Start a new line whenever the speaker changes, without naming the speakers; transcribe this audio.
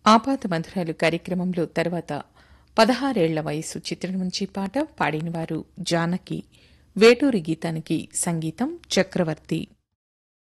ఆపాత మధురాలు కార్యక్రమంలో తర్వాత 16 వయసు చిత్రం నుంచి పాట పాడినవారు జానకి. వేటూరి గీతానికి సంగీతం చక్రవర్తి.